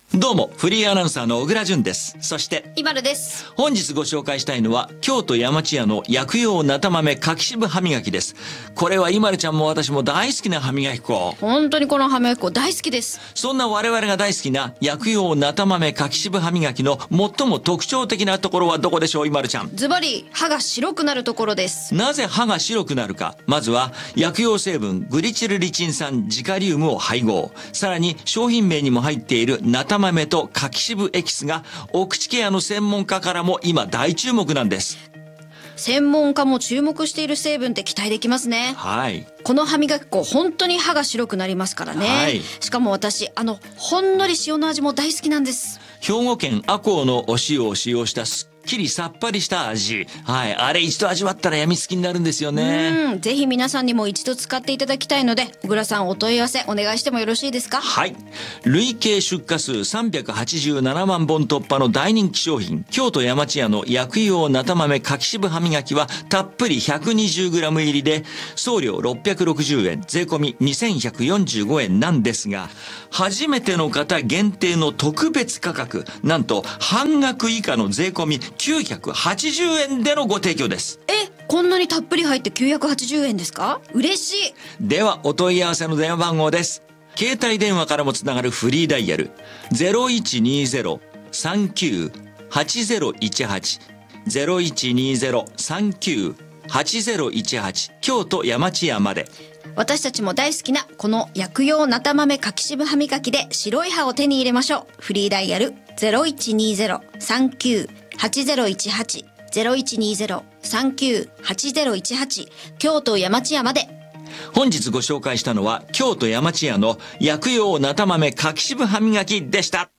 どうもフリーアナウンサーの小倉淳です。そしてイバルです。 本日ご紹介したいのは京都山千屋の薬用なた豆柿渋歯磨きです。これはイマルちゃんも私も大好きな歯磨き粉。 本当にこの歯磨き粉大好きです。 そんな我々が大好きな薬用なた豆柿渋歯磨きの最も特徴的なところはどこでしょう、イマルちゃん。 ズバリ歯が白くなるところです。 なぜ歯が白くなるか。まずは薬用成分グリチルリチン酸ジカリウムを配合、さらに商品名にも入っているなた豆と柿渋エキスがお口ケアの専門家からも今大注目なんです。 専門家も注目している成分って期待できますね。 はい。 この歯磨き粉本当に歯が白くなりますからね。 はい。 しかも私ほんのり塩の味も大好きなんです。 兵庫県赤穂のお塩を使用したすっきりさっぱりした味。はい。あれ一度味わったらやみつきになるんですよね。 ぜひ皆さんにも一度使っていただきたいので、小倉さんお問い合わせお願いしてもよろしいですか？ はい。累計出荷数387万本突破の大人気商品、京都山千屋の薬用なた豆柿渋歯磨きはたっぷり 120g 入りで送料660円、税込み2145円なんですが、初めての方限定の特別価格、なんと半額以下の税込み980円でのご提供です。 こんなにたっぷり入って980円ですか？嬉しい。 ではお問い合わせの電話番号です。携帯電話からもつながるフリーダイヤル 0120-39-8018 0120-39-8018 京都山千屋まで。 私たちも大好きなこの薬用なた豆柿渋歯磨きで白い歯を手に入れましょう。フリーダイヤル 0120-39-8018 0120-39-8018 京都山千屋まで。 本日ご紹介したのは京都山千屋の薬用なた豆柿渋歯磨きでした。